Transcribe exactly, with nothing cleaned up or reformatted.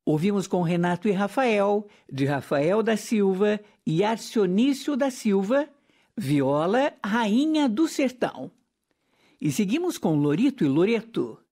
Ouvimos com Renato e Rafael, de Rafael da Silva e Arcionício da Silva, viola Rainha do Sertão. E seguimos com Lorito e Loreto,